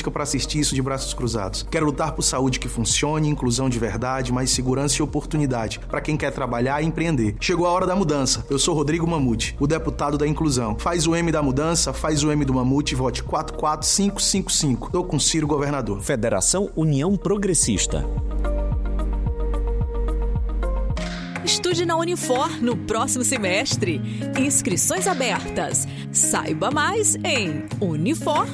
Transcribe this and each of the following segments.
política para assistir isso de braços cruzados. Quero lutar por saúde que funcione, inclusão de verdade, mais segurança e oportunidade para quem quer trabalhar e empreender. Chegou a hora da mudança. Eu sou Rodrigo Mamute, o deputado da inclusão. Faz o M da mudança, faz o M do Mamute e vote 44555. Tô com Ciro governador. Federação União Progressista. Estude na Unifor no próximo semestre. Inscrições abertas. Saiba mais em unifor.br.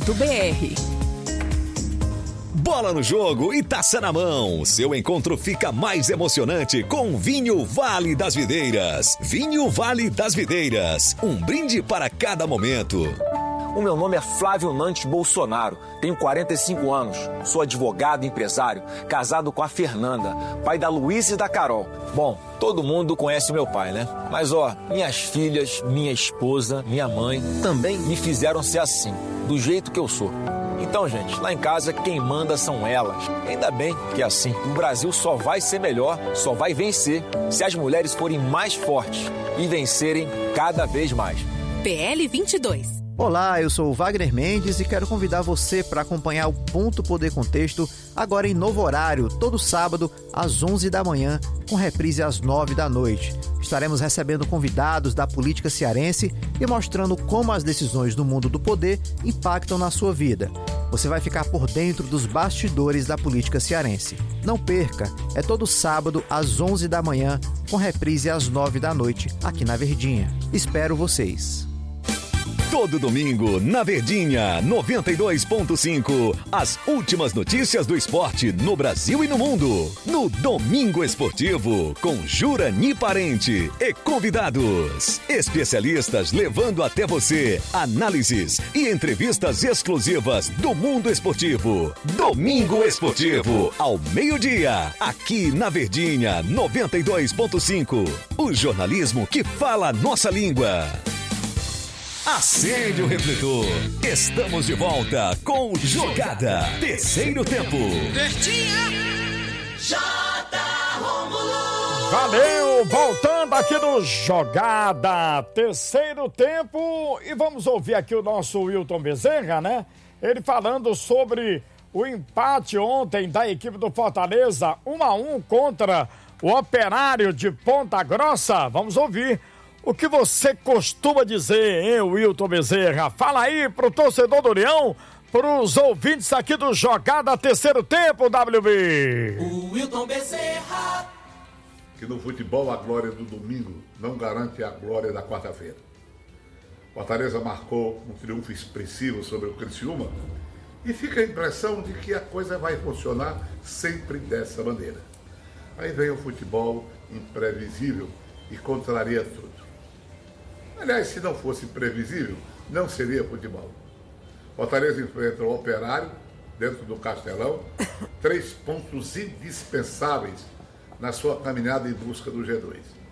Bola no jogo e taça na mão. Seu encontro fica mais emocionante com Vinho Vale das Videiras. Vinho Vale das Videiras. Um brinde para cada momento. O meu nome é Flávio Nantes Bolsonaro, tenho 45 anos, sou advogado e empresário, casado com a Fernanda, pai da Luísa e da Carol. Bom, todo mundo conhece o meu pai, né? Mas minhas filhas, minha esposa, minha mãe também me fizeram ser assim, do jeito que eu sou. Então, gente, lá em casa quem manda são elas. Ainda bem que é assim. O Brasil só vai ser melhor, só vai vencer se as mulheres forem mais fortes e vencerem cada vez mais. PL 22. Olá, eu sou o Wagner Mendes e quero convidar você para acompanhar o Ponto Poder Contexto agora em novo horário, todo sábado às 11 da manhã, com reprise às 9 da noite. Estaremos recebendo convidados da política cearense e mostrando como as decisões do mundo do poder impactam na sua vida. Você vai ficar por dentro dos bastidores da política cearense. Não perca, é todo sábado às 11 da manhã, com reprise às 9 da noite, aqui na Verdinha. Espero vocês. Todo domingo, na Verdinha 92.5, as últimas notícias do esporte no Brasil e no mundo. No Domingo Esportivo, com Jurani Parente e convidados. Especialistas levando até você análises e entrevistas exclusivas do mundo esportivo. Domingo Esportivo, ao meio-dia, aqui na Verdinha 92.5. O jornalismo que fala a nossa língua. Acende o refletor. Estamos de volta com Jogada. Terceiro tempo. Verdinha. J. Rômulo. Valeu, voltando aqui no Jogada. Terceiro tempo. E vamos ouvir aqui o nosso Wilton Bezerra, né? Ele falando sobre o empate ontem da equipe do Fortaleza, 1-1 contra o Operário de Ponta Grossa. Vamos ouvir. O que você costuma dizer, hein, Wilton Bezerra? Fala aí pro torcedor do União, pros ouvintes aqui do Jogada Terceiro Tempo, WB. O Wilton Bezerra. Que no futebol a glória do domingo não garante a glória da quarta-feira. Fortaleza marcou um triunfo expressivo sobre o Criciúma e fica a impressão de que a coisa vai funcionar sempre dessa maneira. Aí vem o futebol imprevisível e contraria tudo. Aliás, se não fosse previsível, não seria futebol. Fortaleza enfrenta o Operário, dentro do Castelão, 3 pontos indispensáveis na sua caminhada em busca do G2.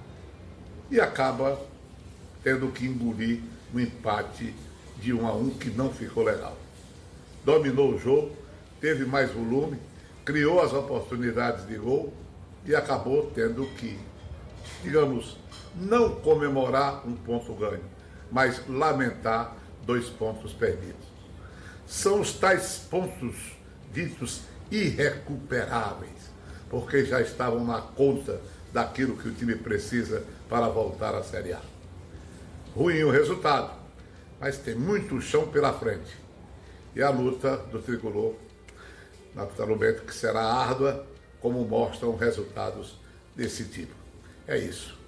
E acaba tendo que engolir um empate de 1-1 que não ficou legal. Dominou o jogo, teve mais volume, criou as oportunidades de gol e acabou tendo que, digamos, não comemorar um ponto ganho, mas lamentar 2 pontos perdidos. São os tais pontos ditos irrecuperáveis, porque já estavam na conta daquilo que o time precisa para voltar à Série A. Ruim o resultado, mas tem muito chão pela frente. E a luta do tricolor, naturalmente, que será árdua, como mostram resultados desse tipo. É isso.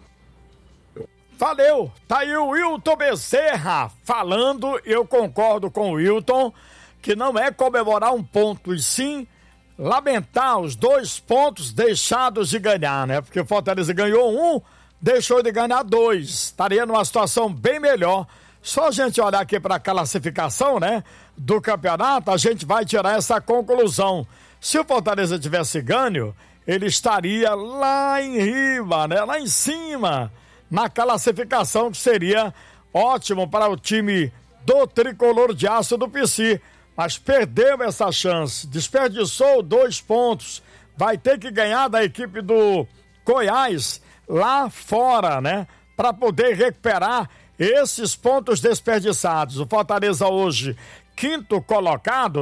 Valeu, tá aí o Wilton Bezerra falando, eu concordo com o Wilton, que não é comemorar um ponto, e sim lamentar os 2 pontos deixados de ganhar, né? Porque o Fortaleza ganhou 1, deixou de ganhar 2, estaria numa situação bem melhor. Só a gente olhar aqui para a classificação, né, do campeonato, a gente vai tirar essa conclusão. Se o Fortaleza tivesse ganho, ele estaria lá em riba, né, lá em cima, na classificação, que seria ótimo para o time do Tricolor de Aço do PC. Mas perdeu essa chance, desperdiçou 2 pontos, vai ter que ganhar da equipe do Goiás lá fora, né? Para poder recuperar esses pontos desperdiçados. O Fortaleza hoje, 5º colocado,